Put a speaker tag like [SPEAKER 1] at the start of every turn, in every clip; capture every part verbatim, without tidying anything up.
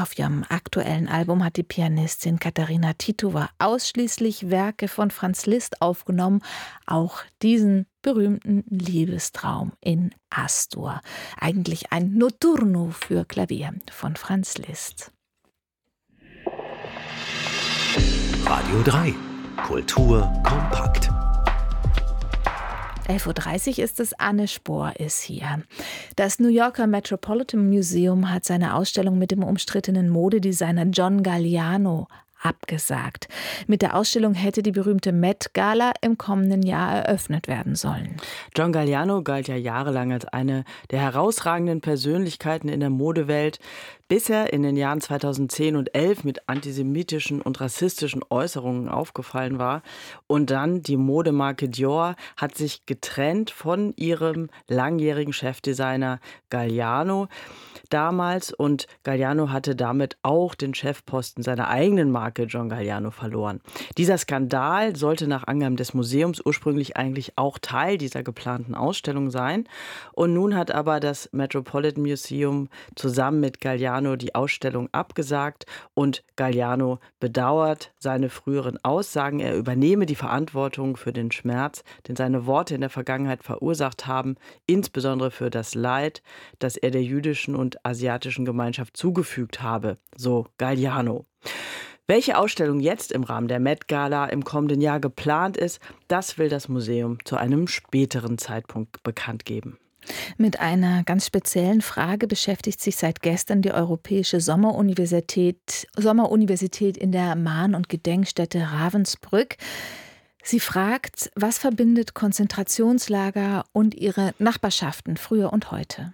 [SPEAKER 1] Auf ihrem aktuellen Album hat die Pianistin Katharina Titova ausschließlich Werke von Franz Liszt aufgenommen, auch diesen berühmten Liebestraum in Astur. Eigentlich ein Notturno für Klavier von Franz Liszt.
[SPEAKER 2] Radio drei. Kultur kompakt.
[SPEAKER 1] elf Uhr dreißig ist es, Anne Spohr ist hier. Das New Yorker Metropolitan Museum hat seine Ausstellung mit dem umstrittenen Modedesigner John Galliano abgesagt. Mit der Ausstellung hätte die berühmte Met Gala im kommenden Jahr eröffnet werden sollen.
[SPEAKER 3] John Galliano galt ja jahrelang als eine der herausragenden Persönlichkeiten in der Modewelt, bis er in den Jahren zweitausendzehn und elf mit antisemitischen und rassistischen Äußerungen aufgefallen war. Und dann die Modemarke Dior hat sich getrennt von ihrem langjährigen Chefdesigner Galliano damals. Und Galliano hatte damit auch den Chefposten seiner eigenen Marke John Galliano verloren. Dieser Skandal sollte nach Angaben des Museums ursprünglich eigentlich auch Teil dieser geplanten Ausstellung sein. Und nun hat aber das Metropolitan Museum zusammen mit Galliano die Ausstellung abgesagt und Galliano bedauert seine früheren Aussagen. Er übernehme die Verantwortung für den Schmerz, den seine Worte in der Vergangenheit verursacht haben, insbesondere für das Leid, das er der jüdischen und asiatischen Gemeinschaft zugefügt habe, so Galliano. Welche Ausstellung jetzt im Rahmen der Met Gala im kommenden Jahr geplant ist, das will das Museum zu einem späteren Zeitpunkt bekannt geben.
[SPEAKER 1] Mit einer ganz speziellen Frage beschäftigt sich seit gestern die Europäische Sommeruniversität, Sommeruniversität in der Mahn- und Gedenkstätte Ravensbrück. Sie fragt, was verbindet Konzentrationslager und ihre Nachbarschaften früher und heute?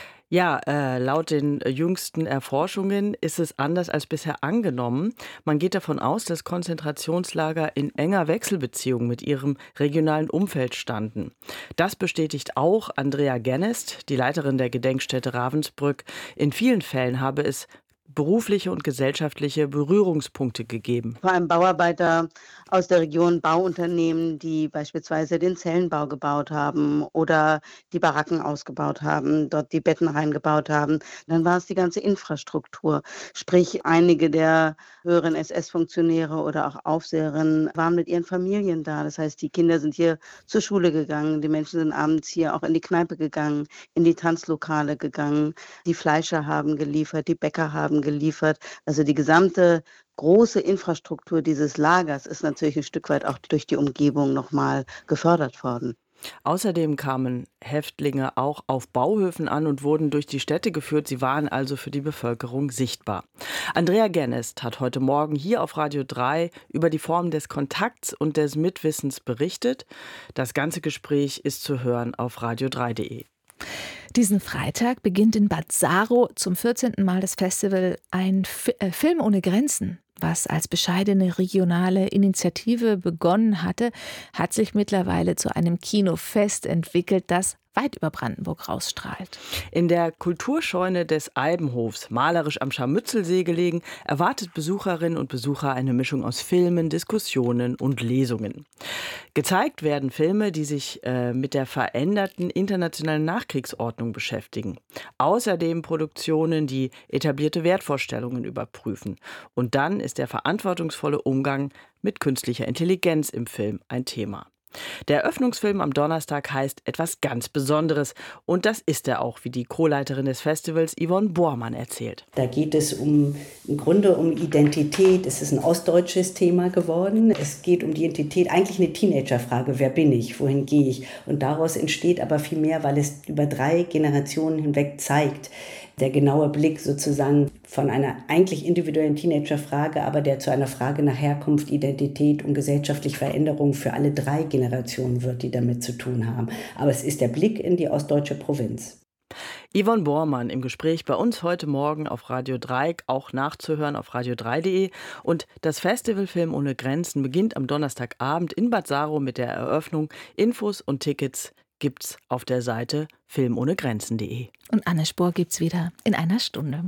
[SPEAKER 3] Ja, äh, laut den jüngsten Erforschungen ist es anders als bisher angenommen. Man geht davon aus, dass Konzentrationslager in enger Wechselbeziehung mit ihrem regionalen Umfeld standen. Das bestätigt auch Andrea Gennest, die Leiterin der Gedenkstätte Ravensbrück. In vielen Fällen habe es berufliche und gesellschaftliche Berührungspunkte gegeben.
[SPEAKER 4] Vor allem Bauarbeiter aus der Region, Bauunternehmen, die beispielsweise den Zellenbau gebaut haben oder die Baracken ausgebaut haben, dort die Betten reingebaut haben. Dann war es die ganze Infrastruktur. Sprich, einige der höheren S S-Funktionäre oder auch Aufseherinnen waren mit ihren Familien da. Das heißt, die Kinder sind hier zur Schule gegangen, die Menschen sind abends hier auch in die Kneipe gegangen, in die Tanzlokale gegangen. Die Fleischer haben geliefert, die Bäcker haben geliefert. Also die gesamte große Infrastruktur dieses Lagers ist natürlich ein Stück weit auch durch die Umgebung nochmal gefördert worden.
[SPEAKER 3] Außerdem kamen Häftlinge auch auf Bauhöfen an und wurden durch die Städte geführt. Sie waren also für die Bevölkerung sichtbar. Andrea Gennest hat heute Morgen hier auf Radio drei über die Form des Kontakts und des Mitwissens berichtet. Das ganze Gespräch ist zu hören auf radio drei punkt de.
[SPEAKER 1] Diesen Freitag beginnt in Bad Saro zum vierzehnten Mal das Festival Ein F- äh, Film ohne Grenzen. Was als bescheidene regionale Initiative begonnen hatte, hat sich mittlerweile zu einem Kinofest entwickelt, das weit über Brandenburg rausstrahlt.
[SPEAKER 3] In der Kulturscheune des Eibenhofs, malerisch am Scharmützelsee gelegen, erwartet Besucherinnen und Besucher eine Mischung aus Filmen, Diskussionen und Lesungen. Gezeigt werden Filme, die sich äh, mit der veränderten internationalen Nachkriegsordnung beschäftigen. Außerdem Produktionen, die etablierte Wertvorstellungen überprüfen. Und dann ist der verantwortungsvolle Umgang mit künstlicher Intelligenz im Film ein Thema. Der Eröffnungsfilm am Donnerstag heißt Etwas ganz Besonderes. Und das ist er auch, wie die Co-Leiterin des Festivals Yvonne Bormann erzählt.
[SPEAKER 5] Da geht es um, im Grunde um Identität. Es ist ein ostdeutsches Thema geworden. Es geht um die Identität, eigentlich eine Teenagerfrage. Wer bin ich? Wohin gehe ich? Und daraus entsteht aber viel mehr, weil es über drei Generationen hinweg zeigt. Der genaue Blick sozusagen von einer eigentlich individuellen Teenagerfrage, aber der zu einer Frage nach Herkunft, Identität und gesellschaftliche Veränderung für alle drei Generationen wird, die damit zu tun haben. Aber es ist der Blick in die ostdeutsche Provinz.
[SPEAKER 3] Yvonne Bormann im Gespräch bei uns heute Morgen auf Radio drei, auch nachzuhören auf radio drei punkt de. Und das Festival Film ohne Grenzen beginnt am Donnerstagabend in Bad Saro mit der Eröffnung. Infos und Tickets gibt's auf der Seite film ohne grenzen punkt de.
[SPEAKER 1] Und Anne Spohr gibt's wieder in einer Stunde.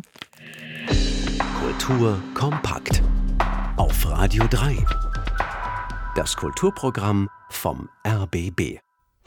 [SPEAKER 2] Kultur kompakt auf Radio drei. Das Kulturprogramm vom R B B.